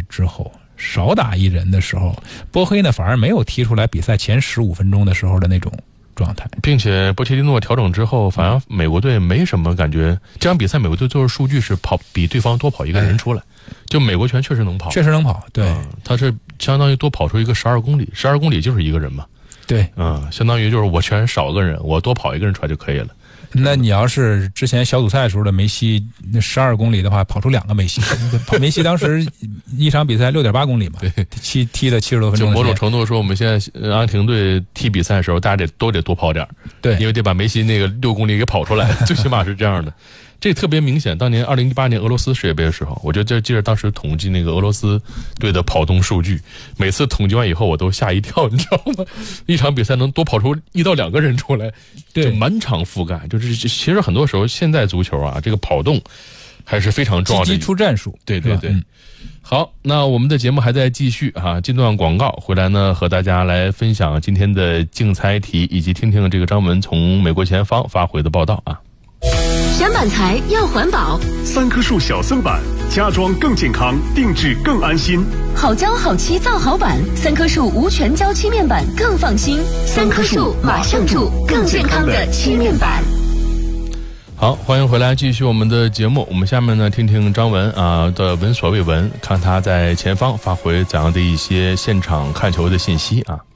之后，少打一人的时候，波黑呢反而没有踢出来比赛前15分钟的时候的那种状态， 并且波切蒂诺调整之后，反而美国队没什么感觉。这场比赛美国队最后数据是比对方多跑一个人出来，就美国拳确实能跑， 确实能跑，对， 他是相当于多跑出一个12公里，12公里就是一个人嘛， 对， 相当于就是我拳少个人，我多跑一个人出来就可以了。 那你要是之前小组赛的时候的梅西那12公里的话，跑出2个梅西，梅西当时一场比赛6.8公里嘛， 对， 踢了70多分钟。 就某种程度说，我们现在阿根廷队踢比赛的时候，大家都得多跑点， 对， 因为得把梅西那个6公里给跑出来，最起码是这样的。这特别明显，当年2018年俄罗斯世界杯的时候，我就记得当时统计那个俄罗斯队的跑动数据，每次统计完以后我都吓一跳，你知道吗？一场比赛能多跑出1到2个人出来，就满场覆盖。就是其实很多时候现在足球啊，这个跑动还是非常重要的， 积极出战术。 对对对。好，那我们的节目还在继续啊，进段广告回来呢，和大家来分享今天的竞猜题，以及听听这个张文从美国前方发回的报道啊。 选板材要环保 ，3棵树小僧板，家装更健康，定制更安心。 好胶好漆造好板，3棵树无全胶漆面板更放心。3棵树马上住更健康的漆面板。 好，欢迎回来，继续我们的节目。我们下面呢，听听张文的闻所未闻，看他在前方发回怎样的一些现场看球的信息啊。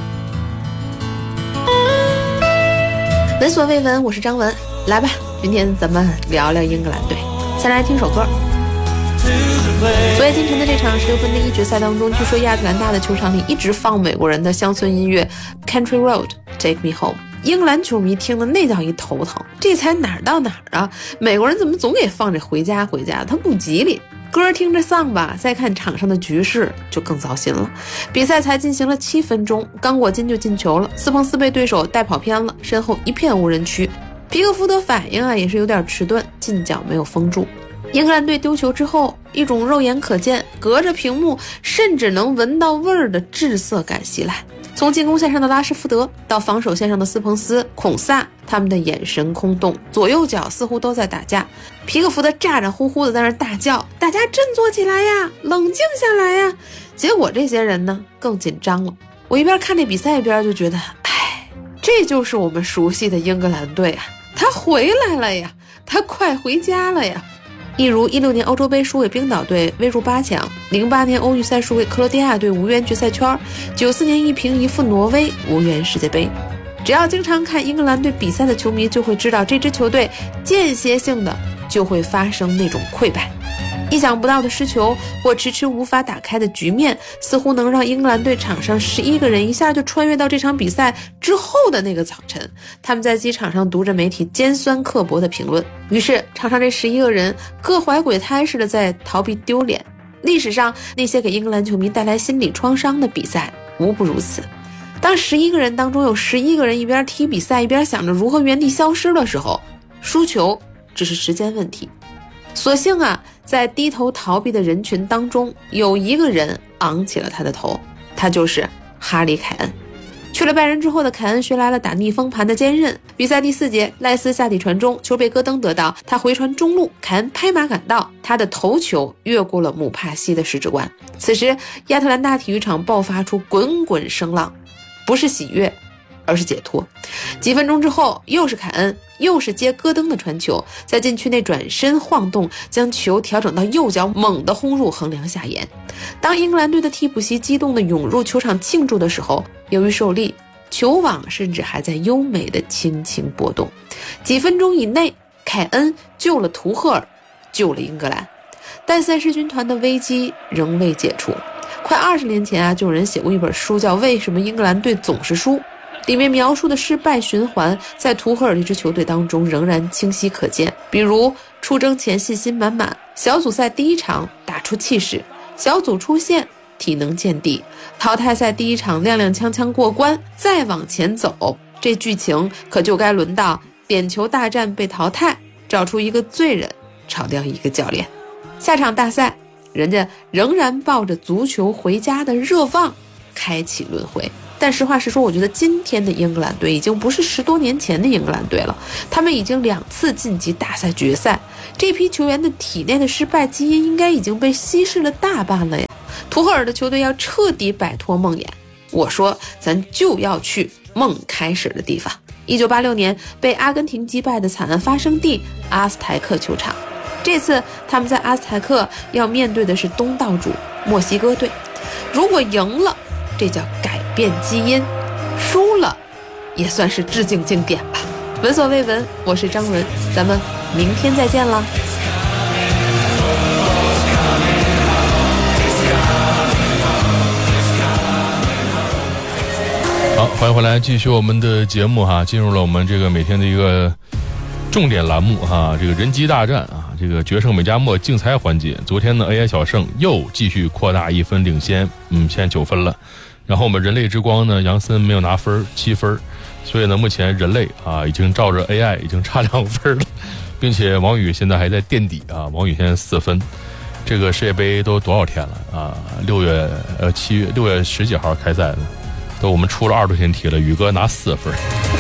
闻所未闻，我是张文，来吧，今天咱们聊聊英格兰队。先来听首歌。昨夜今晨的这场16分之1决赛当中，据说亚特兰大的球场里一直放美国人的乡村音乐 Country Road Take Me Home， 英格兰球迷听了那叫一头疼，这才哪儿到哪儿啊，美国人怎么总给放这回家回家，他不吉利。歌听着丧吧，再看场上的局势就更糟心了。比赛才进行了7分钟，刚过金就进球了，斯彭斯被对手带跑偏了，身后一片无人区。皮克福德反应也是有点迟钝，近角没有封住。英格兰队丢球之后，一种肉眼可见，隔着屏幕甚至能闻到味儿的滞涩感袭来。从进攻线上的拉什福德到防守线上的斯彭斯、孔萨，他们的眼神空洞，左右脚似乎都在打架。皮克福德咋咋呼呼的在那大叫：“大家振作起来呀，冷静下来呀！”结果这些人呢更紧张了。我一边看这比赛一边就觉得，这就是我们熟悉的英格兰队啊，他回来了呀，他快回家了呀。一如16年欧洲杯输给冰岛队未入8强，08年欧预赛输给克罗地亚队无缘决赛圈，94年1平1负挪威无缘世界杯。只要经常看英格兰队比赛的球迷就会知道，这支球队间歇性的就会发生那种溃败。意想不到的失球或迟迟无法打开的局面，似乎能让英格兰队场上11个人一下就穿越到这场比赛之后的那个早晨。他们在机场上读着媒体尖酸刻薄的评论，于是场上这11个人各怀鬼胎似的在逃避丢脸。历史上那些给英格兰球迷带来心理创伤的比赛无不如此。当11个人当中有11个人一边踢比赛一边想着如何原地消失的时候，输球只是时间问题。所幸在低头逃避的人群当中，有一个人昂起了他的头，他就是哈里·凯恩。去了拜仁之后的凯恩学来了打逆风盘的坚韧。比赛第4节，赖斯下底传中，球被戈登得到，他回传中路，凯恩拍马赶到，他的头球越过了姆帕西的十指关。此时亚特兰大体育场爆发出滚滚声浪，不是喜悦而是解脱。几分钟之后，又是凯恩，又是接戈登的传球，在禁区内转身晃动，将球调整到右脚，猛地轰入横梁下沿。当英格兰队的替补席激动地涌入球场庆祝的时候，由于受力，球网甚至还在优美地轻轻波动。几分钟以内，凯恩救了图赫尔，救了英格兰，但赛事军团的危机仍未解除。快20年前就有人写过一本书叫《为什么英格兰队总是输》，里面描述的失败循环在图赫尔这支球队当中仍然清晰可见。比如出征前信心满满，小组赛第1场打出气势，小组出线体能见底，淘汰赛第1场踉踉跄跄过关，再往前走，这剧情可就该轮到点球大战被淘汰，找出一个罪人，炒掉一个教练。下场大赛人家仍然抱着足球回家的热望开启轮回。但实话实说，我觉得今天的英格兰队已经不是10多年前的英格兰队了，他们已经2次晋级大赛决赛，这批球员的体内的失败基因应该已经被稀释了大半了呀。 图赫尔的球队要彻底摆脱梦魇。我说咱就要去梦开始的地方。1986年被阿根廷击败的惨案发生地阿斯台克球场，这次他们在阿斯台克要面对的是东道主墨西哥队。如果赢了，这叫改变基因；输了，也算是致敬经典吧。闻所未闻，我是张文，咱们明天再见啦。 好，欢迎回来，继续我们的节目哈，进入了我们这个每天的一个重点栏目哈，这个人机大战啊，这个决胜美加墨竞猜环节。昨天呢 AI 小胜又继续扩大1分领先，现在9分了。然后我们人类之光呢，杨森没有拿分，7分，所以呢，目前人类啊已经照着 AI 已经差2分了，并且王宇现在还在垫底啊，王宇现在4分。这个世界杯都多少天了啊？6月10几号开赛的。都我们出了20天题了，宇哥拿4分，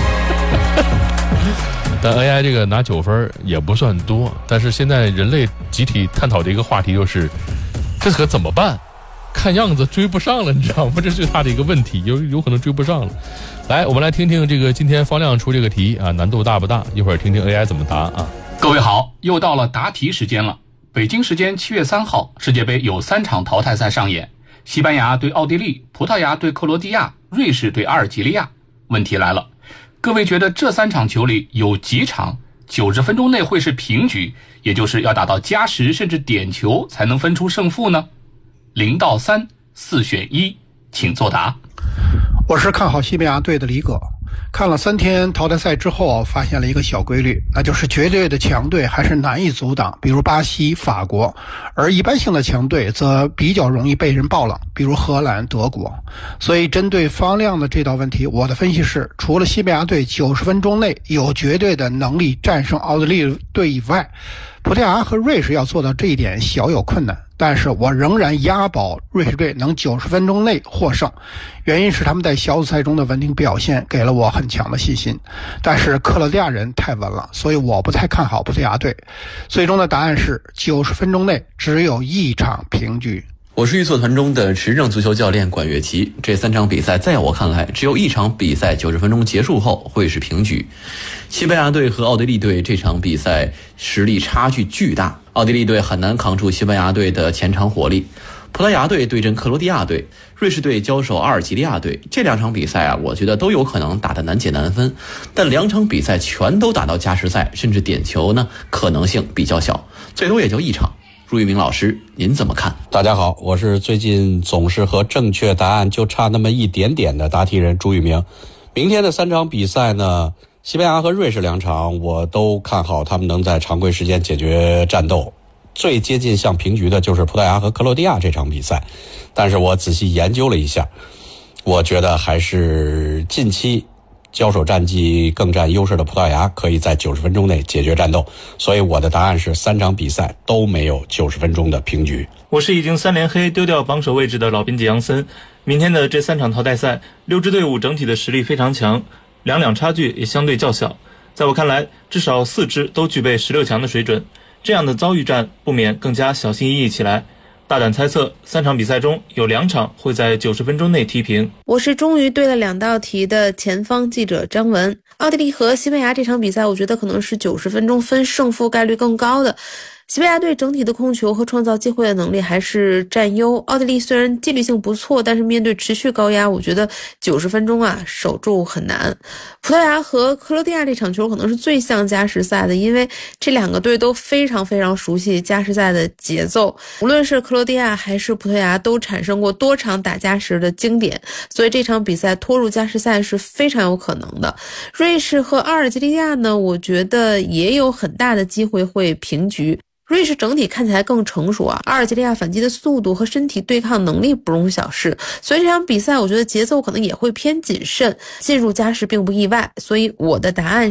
但 AI 这个拿9分也不算多。但是现在人类集体探讨的一个话题就是，这可怎么办？看样子追不上了，你知道吗？这是最大的一个问题，有可能追不上了。来，我们来听听这个今天方亮出这个题啊，难度大不大？一会儿听听 AI 怎么答啊。 各位好，又到了答题时间了。北京时间7月3号，世界杯有3场淘汰赛上演。西班牙对奥地利，葡萄牙对克罗地亚，瑞士对阿尔及利亚。问题来了，各位觉得这3场球里有几场90分钟内会是平局，也就是要打到加时甚至点球才能分出胜负呢？0到3，4选1，请作答。 我是看好西班牙队的李葛。看了3天淘汰赛之后，发现了一个小规律，那就是绝对的强队还是难以阻挡，比如巴西、法国，而一般性的强队则比较容易被人爆冷，比如荷兰、德国。所以针对方亮的这道问题，我的分析是，除了西班牙队90分钟内有绝对的能力战胜奥地利队以外，葡萄牙和瑞士要做到这一点小有困难，但是我仍然押宝瑞士队能90分钟内获胜，原因是他们在小组赛中的稳定表现给了我很强的信心。但是克罗地亚人太稳了，所以我不太看好葡萄牙队。最终的答案是90分钟内只有1场平局。 我是预测团中的持证足球教练管乐琪。这3场比赛在我看来，只有1场比赛90分钟结束后会是平局。西班牙队和奥地利队这场比赛实力差距巨大，奥地利队很难扛住西班牙队的前场火力。葡萄牙队对阵克罗地亚队，瑞士队交手阿尔及利亚队，这2场比赛啊，我觉得都有可能打得难解难分，但2场比赛全都打到加时赛甚至点球呢，可能性比较小，最多也就1场。朱玉明老师，您怎么看？ 大家好，我是最近总是和正确答案就差那么一点点的答题人朱玉明。明天的3场比赛呢，西班牙和瑞士2场我都看好他们能在常规时间解决战斗，最接近像平局的就是葡萄牙和克罗地亚这场比赛。但是我仔细研究了一下，我觉得还是近期交手战绩更占优势的葡萄牙可以在90分钟内解决战斗，所以我的答案是3场比赛都没有90分钟的平局。 我是已经3连黑丢掉榜首位置的老编辑杨森。明天的这3场淘汰赛，6支队伍整体的实力非常强，两差距也相对较小。在我看来，至少4支都具备16强的水准，这样的遭遇战不免更加小心翼翼起来。大胆猜测，3场比赛中有2场会在90分钟内踢平。 我是终于对了2道题的前方记者张文。奥地利和西班牙这场比赛，我觉得可能是90分钟分胜负概率更高的。西班牙队整体的控球和创造机会的能力还是占优，奥地利虽然纪律性不错，但是面对持续高压，我觉得90分钟啊守住很难。葡萄牙和克罗地亚这场球可能是最像加时赛的，因为这2个队都非常非常熟悉加时赛的节奏，无论是克罗地亚还是葡萄牙都产生过多场打加时的经典，所以这场比赛拖入加时赛是非常有可能的。瑞士和阿尔及利亚呢，我觉得也有很大的机会会平局。瑞士整体看起来更成熟啊，阿尔及利亚反击的速度和身体对抗能力不容小视，所以这场比赛我觉得节奏可能也会偏谨慎，进入加时并不意外，所以我的答案是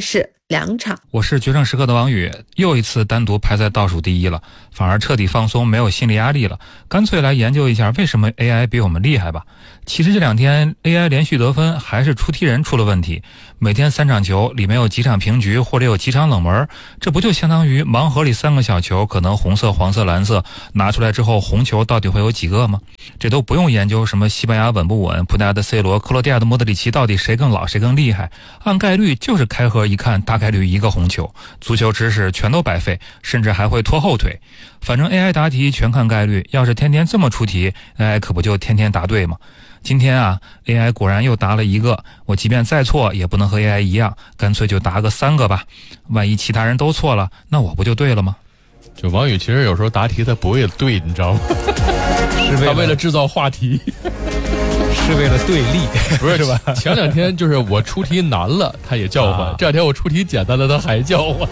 2场。 我是决胜时刻的王宇，又一次单独排在倒数第一了，反而彻底放松，没有心理压力了，干脆来研究一下为什么 AI 比我们厉害吧。其实这2天 AI 连续得分，还是出题人出了问题。每天3场球里面有几场平局，或者有几场冷门，这不就相当于盲盒里3个小球，可能红色、黄色、蓝色，拿出来之后红球到底会有几个吗？这都不用研究什么西班牙稳不稳，葡萄牙的 C 罗，克罗地亚的莫德里奇到底谁更老谁更厉害，按概率就是开盒一看，大概率1个红球，足球知识全都白费，甚至还会拖后腿。反正 AI 答题全看概率，要是天天这么出题， AI 可不就天天答对吗？今天啊 AI 果然又答了1个，我即便再错也不能和 AI 一样，干脆就答个3个吧，万一其他人都错了，那我不就对了吗？ 就王宇其实有时候答题他不为了对，你知道吗？他为了制造话题， 是为了对立， 不是吧？前2天就是我出题难了他也叫唤，这2天我出题简单了他还叫唤，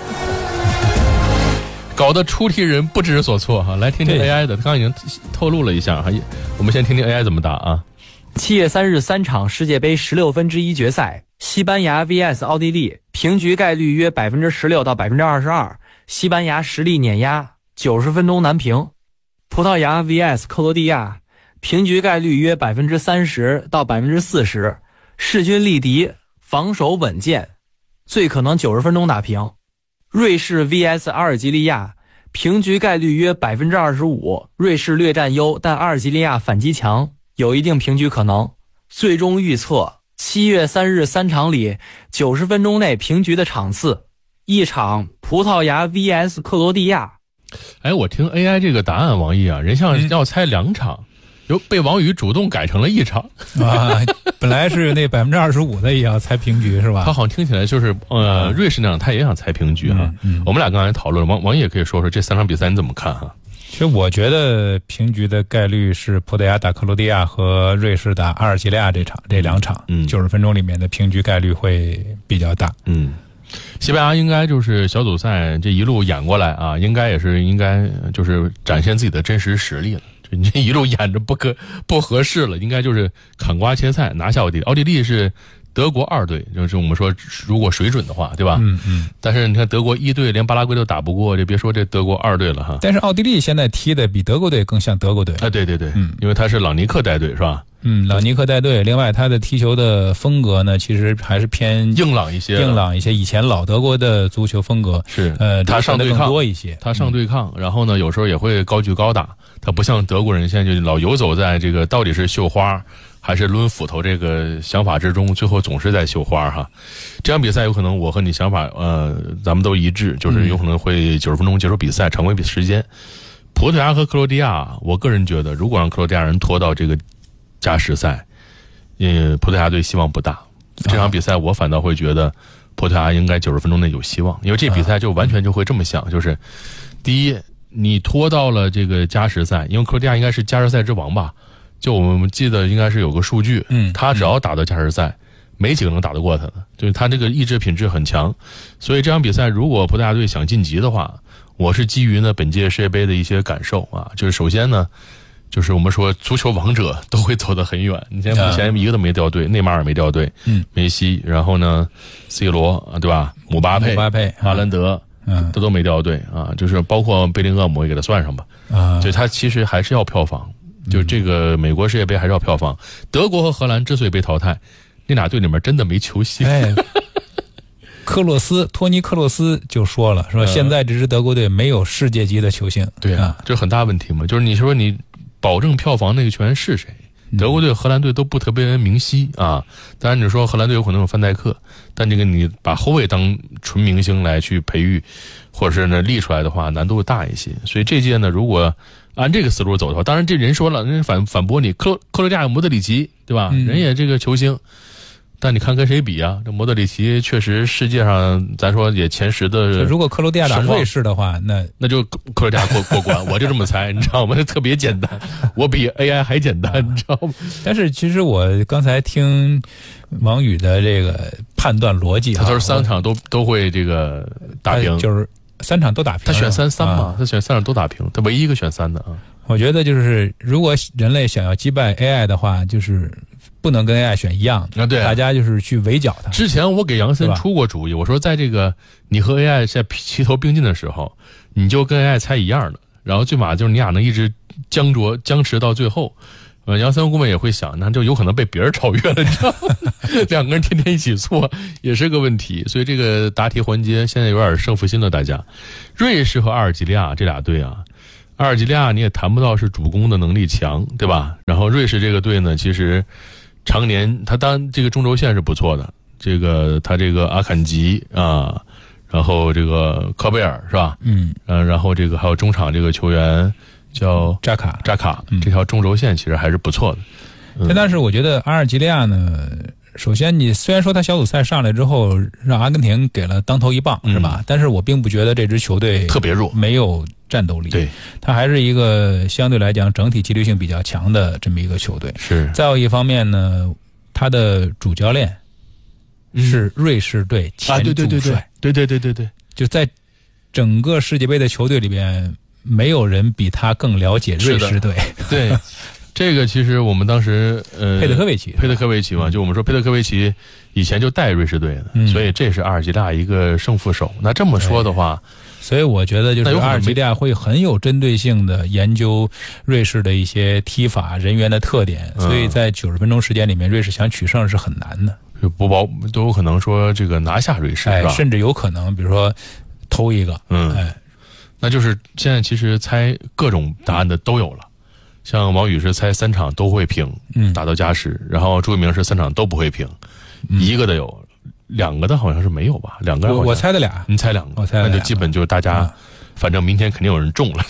搞得出题人不知所措哈。来听听 AI 的，他刚已经透露了一下哈，我们先听听 AI 怎么答啊。 7月3日3场世界杯16分之一决赛，西班牙 vs 奥地利，平局概率约16%到22%，西班牙实力碾压，90分钟难平。葡萄牙 vs 克罗地亚，平局概率约30%到40%，势均力敌，防守稳健，最可能90分钟打平。瑞士 vs 阿尔及利亚，平局概率约25%，瑞士略占优，但阿尔及利亚反击强，有一定平局可能。最终预测7月3日3场里90分钟内平局的场次，一场葡萄牙 vs 克罗地亚。 哎，我听 AI 这个答案，王毅啊，人像要猜2场，又被王宇主动改成了1场啊！本来是那25%的也要猜平局是吧？ 他好像听起来就是瑞士那样，他也想猜平局哈。我们俩刚才讨论，王毅也可以说说这3场比赛你怎么看哈？ 其实我觉得平局的概率是葡萄牙打克罗地亚和瑞士打阿尔及利亚这2场，90分钟里面的平局概率会比较大。 西班牙应该就是小组赛这一路演过来啊，应该就是展现自己的真实实力了。你这一路演着不合适了，应该就是砍瓜切菜拿下奥地利。奥地利是德国2队，就是我们说如果水准的话，对吧？但是你看德国1队连巴拉圭都打不过，这别说这德国2队了哈。 但是奥地利现在踢的比德国队更像德国队啊，对，因为他是朗尼克带队是吧？ 朗尼克带队，另外他的踢球的风格呢，其实还是偏硬朗一些， 以前老德国的足球风格是他上对抗多一些， 他上对抗，然后呢有时候也会高举高打，他不像德国人现在就老游走在这个到底是绣花还是抡斧头这个想法之中，最后总是在绣花哈。这场比赛有可能我和你想法咱们都一致，就是有可能会90分钟结束比赛，常规时间。葡萄牙和克罗地亚，我个人觉得如果让克罗地亚人拖到这个加时赛，葡萄牙队希望不大。这场比赛我反倒会觉得葡萄牙应该90分钟内有希望，因为这比赛就完全就会这么想，就是第一，你拖到了这个加时赛，因为克罗地亚应该是加时赛之王吧，就我们记得应该是有个数据，他只要打到加时赛，没几个能打得过他的，就是他这个意志品质很强。所以这场比赛如果葡萄牙队想晋级的话，我是基于呢本届世界杯的一些感受啊，就是首先呢，就是我们说足球王者都会走得很远，你现在目前一个都没掉队，内马尔没掉队，梅西，然后呢 C 罗对吧，姆巴佩哈兰德他都没掉队啊，就是包括贝林厄姆也给他算上吧啊，所以他其实还是要票房，就这个美国世界杯还是要票房。德国和荷兰之所以被淘汰，那俩队里面真的没球星。 托尼克洛斯就说了，说现在这支德国队没有世界级的球星。 对啊，这很大问题嘛，就是你说你保证票房那个球员是谁？德国队、荷兰队都不特别明晰啊。当然你说荷兰队有可能有范戴克，但这个你把后卫当纯明星来去培育，或者是呢立出来的话，难度大一些。所以这届呢，如果按这个思路走的话，当然这人说了，人反驳你，克罗地亚有莫德里奇，对吧？人也这个球星。但你看跟谁比啊？这莫德里奇确实世界上咱说也前10的。 如果克罗地亚打瑞士的话， 那就克罗地亚过关，我就这么猜，你知道吗？特别简单，我比 AI 还简单，你知道吗？ 但是其实我刚才听王宇的这个判断逻辑， 他都是3场都会这个打平， 就是3场都打平。 他选3-3嘛，他选3场都打平，他唯一一个选3的啊。 我觉得就是如果人类想要击败 AI 的话，就是不能跟 AI 选一样的啊，对， 大家就是去围剿它。 之前我给杨森出过主意，我说在这个你和 AI 在齐头并进的时候，你就跟 AI 猜一样的，然后最码就是你俩能一直僵持到最后。杨森顾问也会想，那就有可能被别人超越了，你知道吗？两个人天天一起错也是个问题，所以这个答题环节现在有点胜负心了。大家，瑞士和阿尔及利亚这俩队啊，阿尔及利亚你也谈不到是主攻的能力强，对吧？然后瑞士这个队呢，其实常年他当这个中轴线是不错的，这个他这个阿坎吉啊，然后这个科贝尔是吧？然后这个还有中场这个球员。叫扎卡，这条中轴线其实还是不错的。 但是我觉得阿尔及利亚呢，首先你虽然说他小组赛上来之后让阿根廷给了当头一棒，是吧？但是我并不觉得这支球队特别弱， 没有战斗力。 对， 他还是一个相对来讲整体纪律性比较强的这么一个球队。 是。 再有一方面呢，他的主教练是瑞士队前主帅。 对， 就在整个世界杯的球队里边。没有人比他更了解瑞士队。 对，这个其实我们当时佩德科维奇嘛，就我们说佩德科维奇以前就带瑞士队的，所以这是阿尔及利亚一个胜负手。那这么说的话， 所以我觉得就是阿尔及利亚会很有针对性的研究瑞士的一些踢法、人员的特点，所以在90分钟时间里面，瑞士想取胜是很难的。 都有可能说这个拿下瑞士，是吧？ 甚至有可能，比如说偷一个， 那就是现在其实猜各种答案的都有了，像王宇是猜3场都会平，打到加时，然后朱一鸣是3场都不会平，一个的有，2个的好像是没有吧？2个我猜的俩， 你猜2个， 我猜的俩， 那就基本就大家，反正明天肯定有人中了，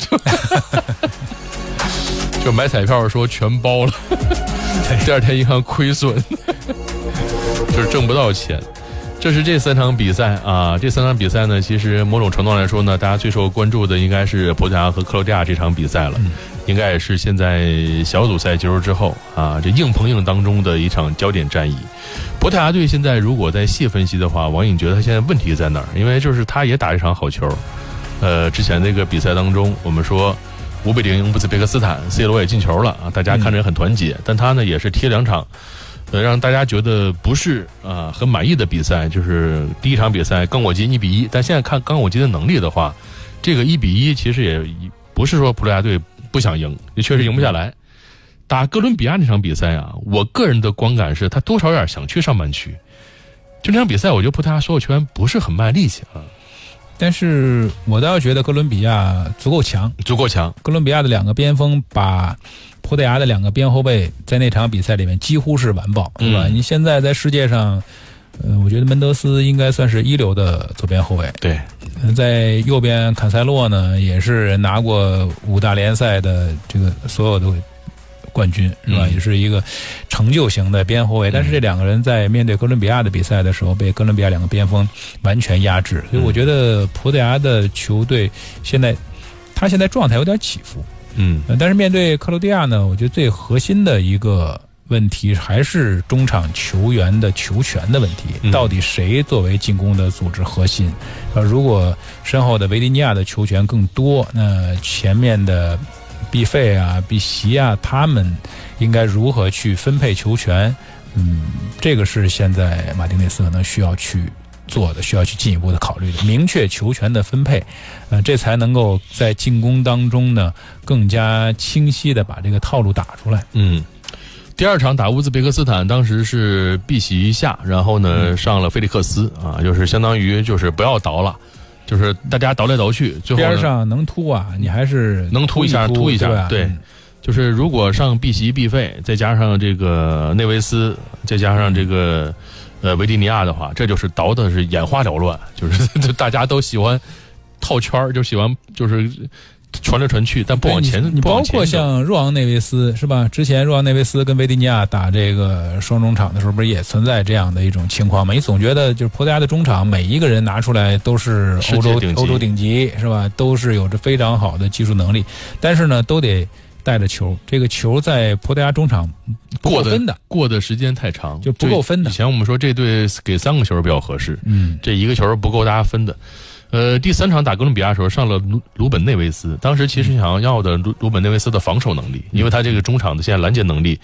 就买彩票说全包了，第二天一看亏损，就是挣不到钱。这是这3场比赛啊，这3场比赛呢，其实某种程度来说呢，大家最受关注的应该是葡萄牙和克罗地亚这场比赛了，应该也是现在小组赛结束之后啊，这硬碰硬当中的一场焦点战役。葡萄牙队现在如果再细分析的话，王颖觉得他现在问题在哪儿？因为就是他也打一场好球，之前那个比赛当中，我们说5-0乌兹别克斯坦 ，C 罗也进球了啊，大家看着也很团结，但他呢也是踢2场。让大家觉得不是很满意的比赛，就是第一场比赛刚果金1-1，但现在看刚果金的能力的话，这个1-1其实也不是说葡萄牙队不想赢，也确实赢不下来。打哥伦比亚那场比赛啊，我个人的观感是他多少有点想去上半区，就那场比赛我觉得葡萄牙所有球员不是很卖力气啊。 但是我倒觉得哥伦比亚足够强。哥伦比亚的2个边锋把葡萄牙的2个边后卫在那场比赛里面几乎是完爆，是吧？你现在在世界上，我觉得门德斯应该算是一流的左边后卫。 对， 在右边坎塞洛呢，也是拿过5大联赛的这个所有的冠军，是吧？也是一个成就型的边后卫。但是这2个人在面对哥伦比亚的比赛的时候，被哥伦比亚2个边锋完全压制。所以我觉得葡萄牙的球队现在状态有点起伏。但是面对克罗地亚呢，我觉得最核心的一个问题还是中场球员的球权的问题。到底谁作为进攻的组织核心？如果身后的维迪尼亚的球权更多，那前面的毕费啊、毕席啊，他们应该如何去分配球权？这个是现在马丁内斯可能需要去做的，需要去进一步的考虑的，明确球权的分配，这才能够在进攻当中呢更加清晰的把这个套路打出来。 第2场打乌兹别克斯坦，当时是碧玺下，然后呢上了菲利克斯啊，就是相当于就是不要倒了，就是大家倒来倒去，最后边上能突啊，你还是能突一下，对。就是如果上碧玺、毕费，再加上这个内维斯，再加上这个维迪尼亚的话，这就是倒的是眼花缭乱，就是大家都喜欢套圈，就喜欢就是传来传去，但不往前。 你包括像若昂内维斯是吧？之前若昂内维斯跟维迪尼亚打这个双中场的时候，不是也存在这样的一种情况吗？你总觉得就是葡萄牙的中场每一个人拿出来都是欧洲顶级是吧？都是有着非常好的技术能力，但是呢，都得带着球，这个球在葡萄牙中场不够分的， 过的时间太长， 就不够分的。 以前我们说这队给3个球比较合适，这1个球不够大家分的。第3场打哥伦比亚的时候上了鲁本内维斯，当时其实想要的鲁本内维斯的防守能力，因为他这个中场的现在拦截能力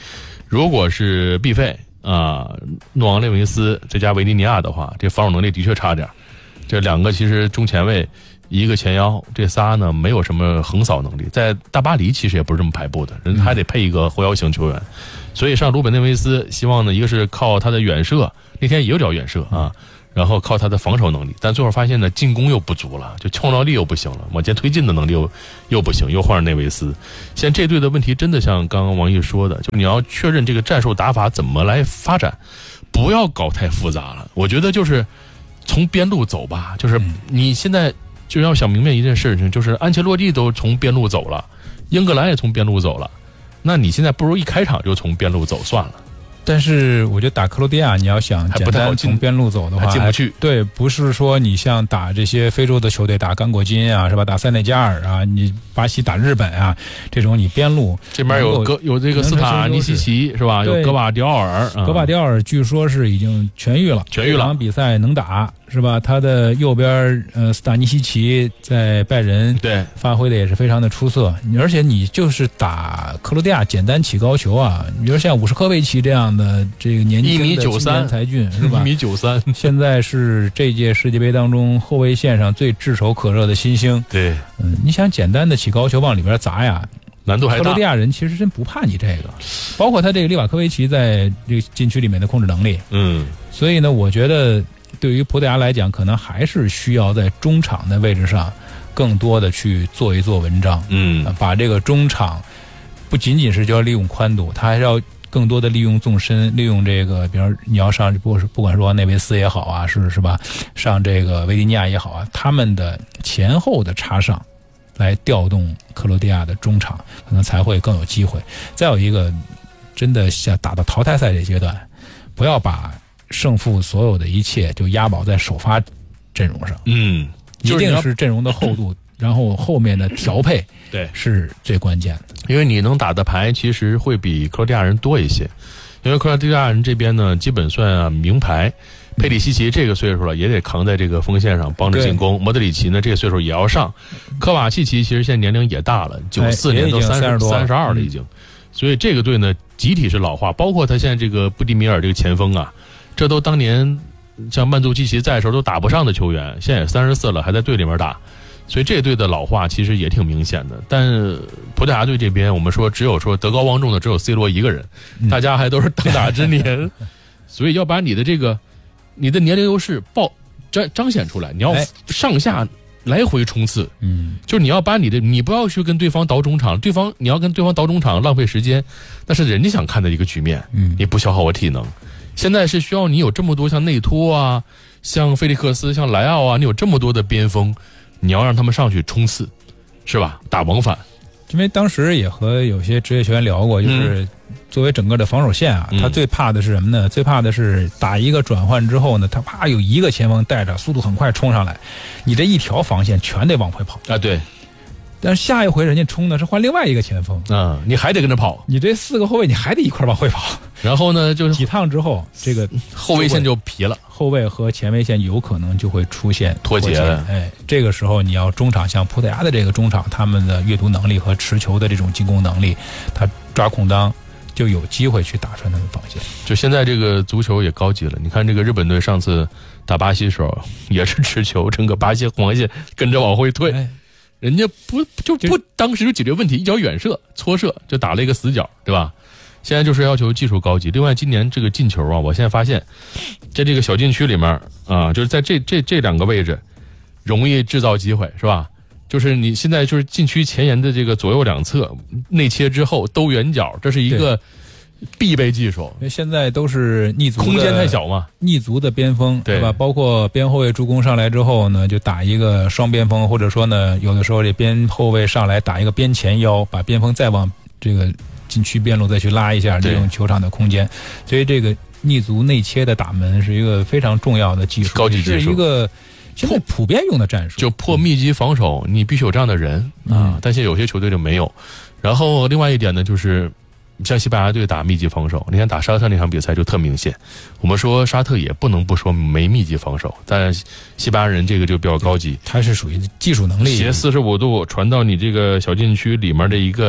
如果是毕费诺昂内维斯再加维蒂尼亚的话，这防守能力的确差点。这两个其实中前卫，一个前腰，这仨呢没有什么横扫能力。在大巴黎其实也不是这么排布的，人还得配一个后腰型球员。所以上鲁本内维斯希望呢，一个是靠他的远射，那天也有点远射啊，然后靠他的防守能力，但最后发现呢，进攻又不足了，就创造力又不行了，往前推进的能力又不行，又换上内维斯。现在这队的问题真的像刚刚王毅说的，就你要确认这个战术打法怎么来发展，不要搞太复杂了。我觉得就是从边路走吧，就是你现在就要想明白一件事情，就是安切洛蒂都从边路走了，英格兰也从边路走了，那你现在不如一开场就从边路走算了。 但是我觉得打克罗地亚，你要想简单从边路走的话， 还进不去。 对，不是说你像打这些非洲的球队，打刚果金啊，是吧？打塞内加尔啊，你巴西打日本啊，这种你边路这边有这个斯塔尼西奇是吧？有格瓦迪奥尔， 格瓦迪奥尔据说是已经痊愈了，这场比赛能打。是吧？他的右边斯塔尼西奇在拜仁对发挥的也是非常的出色，而且你就是打克罗地亚简单起高球啊，你比如像伍什科维奇这样的这个年轻的青年才俊是吧 ？1.93米， 现在是这届世界杯当中后卫线上最炙手可热的新星。 对， 你想简单的起高球往里边砸呀， 难度还大。 克罗地亚人其实真不怕你这个，包括他这个利瓦科维奇在这个禁区里面的控制能力。所以呢，我觉得对于葡萄牙来讲，可能还是需要在中场的位置上更多的去做一做文章。把这个中场不仅仅是就要利用宽度，他还是要更多的利用纵深，利用这个，比如你要上不管说内维斯也好啊，是吧？上这个维蒂尼亚也好啊，他们的前后的插上来调动克罗地亚的中场，可能才会更有机会。再有一个，真的像打到淘汰赛这阶段，不要把胜负所有的一切就押宝在首发阵容上，一定是阵容的厚度，然后后面的调配对是最关键的。 因为你能打的牌其实会比克罗地亚人多一些，因为克罗地亚人这边呢基本算名牌，佩里西奇这个岁数了也得扛在这个锋线上帮着进攻，莫德里奇呢这个岁数也要上，科瓦契奇其实现在年龄也大了，94年都32了已经，所以这个队呢集体是老化，包括他现在这个布迪米尔这个前锋啊，这都当年像曼杜基奇在的时候都打不上的球员，现在也34了还在队里面打，所以这队的老化其实也挺明显的。但葡萄牙队这边我们说只有说德高望重的只有 C 罗一个人，大家还都是当打之年，所以要把你的这个你的年龄优势彰显出来，你要上下来回冲刺，就是你要把你不要去跟对方倒中场，你要跟对方倒中场浪费时间，那是人家想看的一个局面，你不消耗我体能。现在是需要你有这么多像内托啊，像菲利克斯，像莱奥啊，你有这么多的边锋，你要让他们上去冲刺，是吧？打往返。 因为当时也和有些职业球员聊过，就是作为整个的防守线啊，他最怕的是什么呢？最怕的是打一个转换之后呢，他啪有一个前锋带着，速度很快冲上来，你这一条防线全得往回跑啊！对。 但是下一回人家冲的是换另外一个前锋你还得跟着跑， 你这4个后卫你还得一块往回跑， 然后呢就是几趟之后，这个后卫线就疲了， 后卫和前卫线有可能就会出现脱节了。 这个时候你要中场，像葡萄牙的这个中场，他们的阅读能力和持球的这种进攻能力，他抓空当就有机会去打穿他们防线。 就现在这个足球也高级了，你看这个日本队上次打巴西的时候也是持球，整个巴西黄线跟着往回退。人家不当时就解决问题，一脚远射搓射就打了一个死角，对吧？现在就是要求技术高级。另外今年这个进球啊，我现在发现在这个小禁区里面啊，就是在这两个位置容易制造机会，是吧？就是你现在就是禁区前沿的这个左右两侧内切之后兜圆角，这是一个必备技术。 因为现在都是逆足， 空间太小嘛， 逆足的边锋，对吧？包括边后卫助攻上来之后呢，就打一个双边锋，或者说呢，有的时候这边后卫上来打一个边前腰，把边锋再往这个禁区边路再去拉一下，利用球场的空间。所以这个逆足内切的打门是一个非常重要的技术， 高级技术， 是一个现在普遍用的战术。 就破密集防守，你必须有这样的人但是有些球队就没有。然后另外一点呢，就是像西班牙队打密集防守，你看打沙特那场比赛就特明显。我们说沙特也不能不说没密集防守，但西班牙人这个就比较高级， 他是属于技术能力， 斜45度传到你这个小禁区里面的一个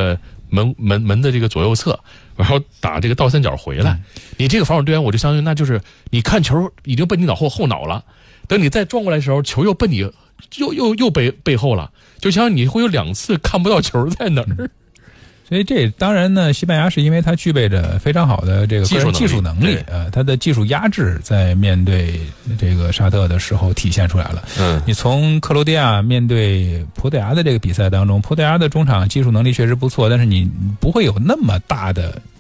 门的这个左右侧，然后打这个倒三角回来。你这个防守队员，我就相信那就是你看球已经奔你后脑了，等你再撞过来的时候，球又奔你又背后了，就像你会有2次看不到球在哪儿。 所以这当然呢，西班牙是因为它具备着非常好的这个技术能力，它的技术压制在面对这个沙特的时候体现出来了。你从克罗地亚面对葡萄牙的这个比赛当中，葡萄牙的中场技术能力确实不错，但是你不会有那么大的